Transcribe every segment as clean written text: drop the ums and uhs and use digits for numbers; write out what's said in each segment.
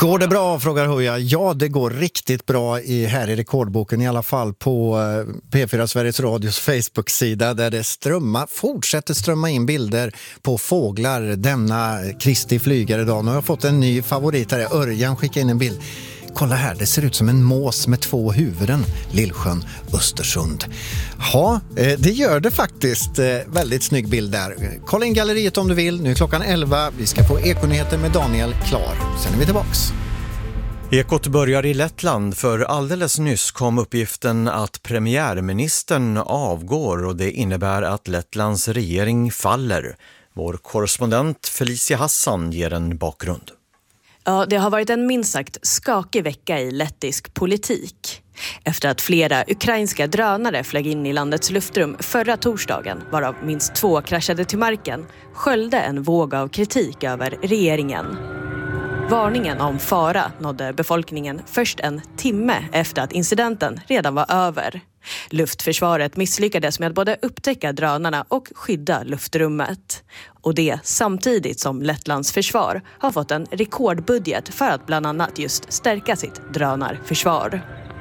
Går det bra, frågar Hoja. Ja, det går riktigt bra här i rekordboken, i alla fall på P4 Sveriges Radios Facebook-sida, där det fortsätter strömma in bilder på fåglar denna Kristi flygaredag. Nu har jag fått en ny favorit här. Örjan skickar in en bild. Kolla här, det ser ut som en mås med 2 huvuden. Lillsjön, Östersund. Ja, det gör det faktiskt. Väldigt snygg bild där. Kolla in galleriet om du vill. Nu är klockan 11. Vi ska få Ekonyheter med Daniel Klar. Sen är vi tillbaks. Ekot börjar i Lettland, för alldeles nyss kom uppgiften att premiärministern avgår och det innebär att Lettlands regering faller. Vår korrespondent Felicia Hassan ger en bakgrund. Ja, det har varit en minst sagt skakig vecka i lettisk politik. Efter att flera ukrainska drönare flög in i landets luftrum förra torsdagen, varav minst 2 kraschade till marken, sköljde en våg av kritik över regeringen. Varningen om fara nådde befolkningen först en timme efter att incidenten redan var över. Luftförsvaret misslyckades med att både upptäcka drönarna och skydda luftrummet. Och det samtidigt som Lettlands försvar har fått en rekordbudget för att bland annat just stärka sitt drönarförsvar.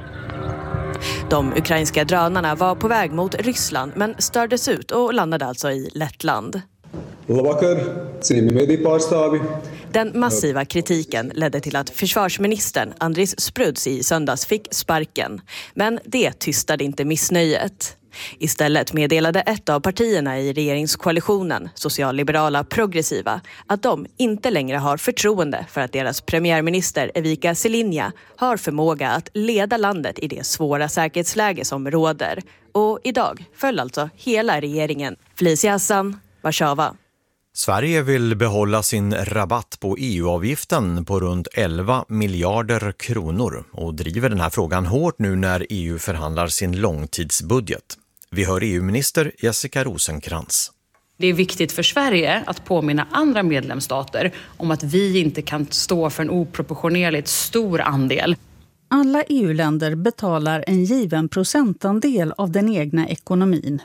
De ukrainska drönarna var på väg mot Ryssland men stördes ut och landade alltså i Lettland. Den massiva kritiken ledde till att försvarsministern Andris Spruds i söndags fick sparken. Men det tystade inte missnöjet. Istället meddelade ett av partierna i regeringskoalitionen, socialliberala progressiva, att de inte längre har förtroende för att deras premiärminister Evika Selinja har förmåga att leda landet i det svåra säkerhetsläge som råder. Och idag föll alltså hela regeringen. Felicia Hassan, Warszawa. Sverige vill behålla sin rabatt på EU-avgiften på runt 11 miljarder kronor och driver den här frågan hårt nu när EU förhandlar sin långtidsbudget. Vi hör EU-minister Jessica Rosencrantz. Det är viktigt för Sverige att påminna andra medlemsstater om att vi inte kan stå för en oproportionerligt stor andel. Alla EU-länder betalar en given procentandel av den egna ekonomin,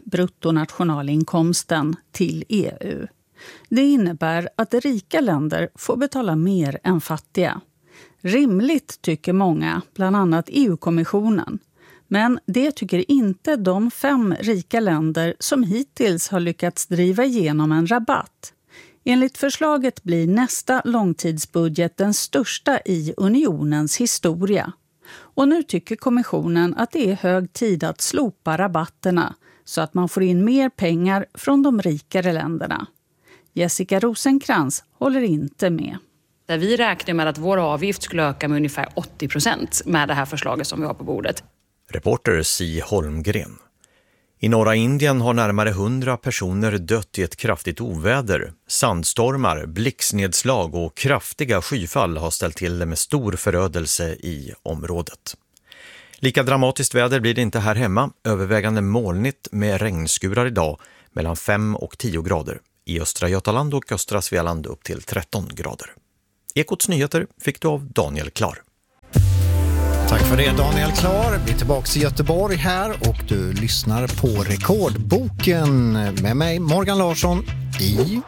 bruttonationalinkomsten, till EU. Det innebär att rika länder får betala mer än fattiga. Rimligt tycker många, bland annat EU-kommissionen. Men det tycker inte de 5 rika länder som hittills har lyckats driva igenom en rabatt. Enligt förslaget blir nästa långtidsbudget den största i unionens historia. Och nu tycker kommissionen att det är hög tid att slopa rabatterna så att man får in mer pengar från de rikare länderna. Jessica Rosencrantz håller inte med. Där vi räknar med att vår avgift skulle öka med ungefär 80% med det här förslaget som vi har på bordet. Reporter Si Holmgren. I norra Indien har närmare 100 personer dött i ett kraftigt oväder. Sandstormar, blixtnedslag och kraftiga skyfall har ställt till det med stor förödelse i området. Lika dramatiskt väder blir det inte här hemma. Övervägande molnigt med regnskurar idag mellan 5 och 10 grader. I östra Götaland och östra Svealand upp till 13 grader. Ekots nyheter fick du av Daniel Klar. Tack för det, Daniel Klar. Vi är tillbaka i Göteborg här och du lyssnar på Rekordboken med mig, Morgan Larsson, i...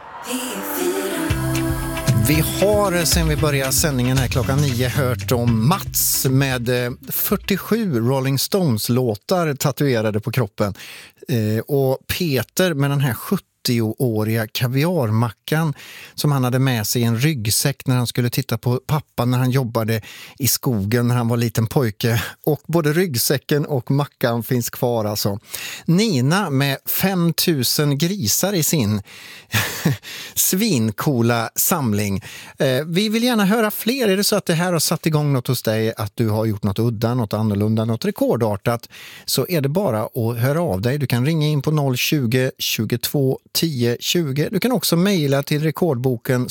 Vi har sen vi började sändningen här klockan 9 hört om Mats med 47 Rolling Stones-låtar tatuerade på kroppen. Och Peter med den här 70-åriga kaviarmackan som han hade med sig i en ryggsäck när han skulle titta på pappa när han jobbade i skogen när han var liten pojke. Och både ryggsäcken och mackan finns kvar alltså. Nina med 5000 grisar i sin svincoola samling. Vi vill gärna höra fler. Är det så att det här har satt igång något hos dig, att du har gjort något udda, något annorlunda, något rekordartat, så är det bara att höra av dig. Du kan ringa in på 020 22 10 20. Du kan också mejla till rekordboken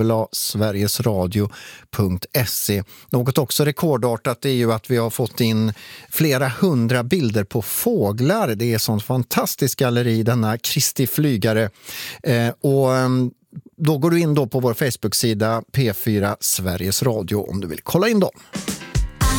@sverigesradio.se. Något också rekordartat är ju att vi har fått in flera 100 bilder på fåglar. Det är sånt fantastiskt galleri, denna Kristi flygare. Och då går du in då på vår Facebook-sida P4 Sveriges Radio om du vill kolla in dem.